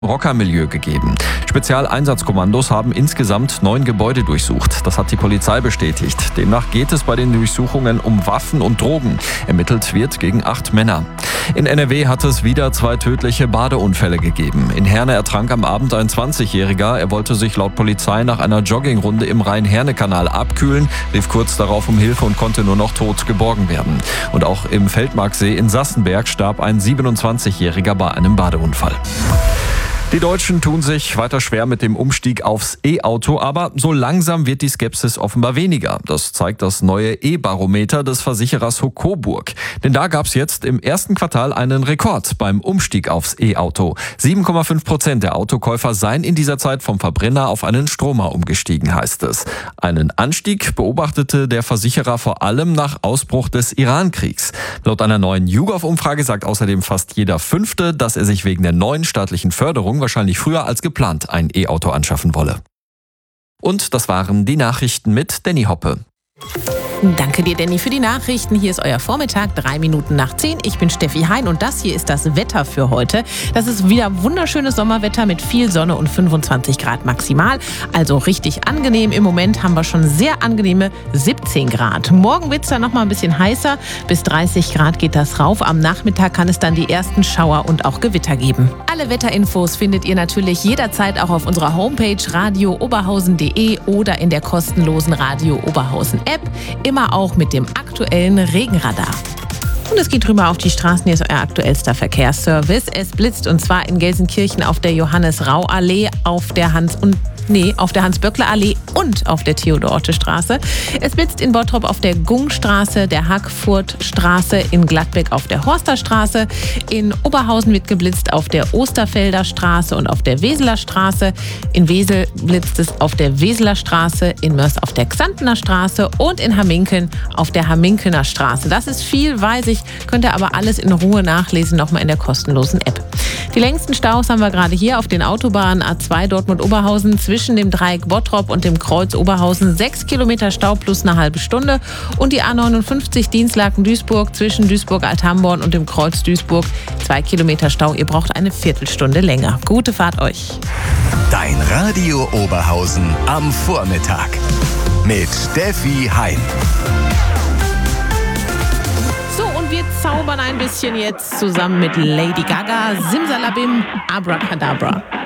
Rockermilieu gegeben. Spezialeinsatzkommandos haben insgesamt 9 Gebäude durchsucht. Das hat die Polizei bestätigt. Demnach geht es bei den Durchsuchungen um Waffen und Drogen. Ermittelt wird gegen 8 Männer. In NRW hat es wieder 2 tödliche Badeunfälle gegeben. In Herne ertrank am Abend ein 20-Jähriger. Er wollte sich laut Polizei nach einer Joggingrunde im Rhein-Herne-Kanal abkühlen, rief kurz darauf um Hilfe und konnte nur noch tot geborgen werden. Und auch im Feldmarksee in Sassenberg starb ein 27-Jähriger bei einem Badeunfall. Die Deutschen tun sich weiter schwer mit dem Umstieg aufs E-Auto, aber so langsam wird die Skepsis offenbar weniger. Das zeigt das neue E-Barometer des Versicherers Coburg. Denn da gab es jetzt im ersten Quartal einen Rekord beim Umstieg aufs E-Auto. 7,5% der Autokäufer seien in dieser Zeit vom Verbrenner auf einen Stromer umgestiegen, heißt es. Einen Anstieg beobachtete der Versicherer vor allem nach Ausbruch des Iran-Kriegs. Laut einer neuen YouGov-Umfrage sagt außerdem fast jeder Fünfte, dass er sich wegen der neuen staatlichen Förderung wahrscheinlich früher als geplant ein E-Auto anschaffen wolle. Und das waren die Nachrichten mit Danny Hoppe. Danke dir, Danny, für die Nachrichten. Hier ist euer Vormittag, 3 Minuten nach 10. Ich bin Steffi Hein und das hier ist das Wetter für heute. Das ist wieder wunderschönes Sommerwetter mit viel Sonne und 25 Grad maximal. Also richtig angenehm. Im Moment haben wir schon sehr angenehme 17 Grad. Morgen wird es dann noch mal ein bisschen heißer. Bis 30 Grad geht das rauf. Am Nachmittag kann es dann die ersten Schauer und auch Gewitter geben. Alle Wetterinfos findet ihr natürlich jederzeit auch auf unserer Homepage radiooberhausen.de oder in der kostenlosen Radio Oberhausen App. Immer auch mit dem aktuellen Regenradar. Und es geht rüber auf die Straßen. Hier ist euer aktuellster Verkehrsservice. Es blitzt und zwar in Gelsenkirchen auf der Johannes-Rau-Allee, auf der Hans-Böckler-Allee und auf der Theodor-Orte-Straße. Es blitzt in Bottrop auf der Gungstraße, der Hackfurt-Straße, in Gladbeck auf der Horsterstraße. In Oberhausen wird geblitzt auf der Osterfelder Straße und auf der Weseler Straße. In Wesel blitzt es auf der Weseler Straße, in Mörs auf der Xantener Straße und in Hamminkeln auf der Hamminkener Straße. Das ist viel, weiß ich, könnt ihr aber alles in Ruhe nachlesen, nochmal in der kostenlosen App. Die längsten Staus haben wir gerade hier auf den Autobahnen A2 Dortmund-Oberhausen zwischen dem Dreieck Bottrop und dem Kreuz Oberhausen. 6 Kilometer Stau plus eine halbe Stunde. Und die A59 Dinslaken-Duisburg zwischen Duisburg-Althamborn und dem Kreuz Duisburg. 2 Kilometer Stau. Ihr braucht eine Viertelstunde länger. Gute Fahrt euch. Dein Radio Oberhausen am Vormittag mit Steffi Hein. Wir zaubern ein bisschen jetzt zusammen mit Lady Gaga, Simsalabim, Abracadabra.